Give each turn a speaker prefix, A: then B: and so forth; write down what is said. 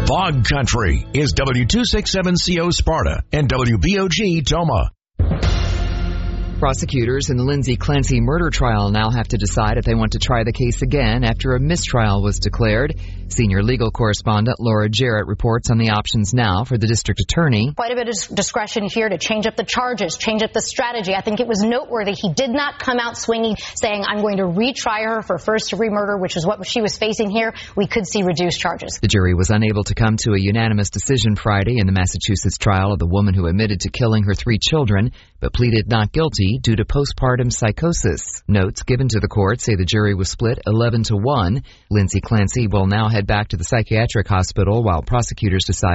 A: Bog Country is W267CO Sparta and WBOG Toma.
B: Prosecutors in the Lindsay Clancy murder trial now have to decide if they want to try the case again after a mistrial was declared. Senior legal correspondent Laura Jarrett reports on the options now for the district attorney.
C: Quite a bit of discretion here to change up the charges, change up the strategy. I think it was noteworthy. He did not come out swinging, saying, I'm going to retry her for first-degree murder, which is what she was facing here. We could see reduced charges.
B: The jury was unable to come to a unanimous decision Friday in the Massachusetts trial of the woman who admitted to killing her 3 children, but pleaded not guilty due to postpartum psychosis. Notes given to the court say the jury was split 11-1. Lindsay Clancy will now head back to the psychiatric hospital while prosecutors decide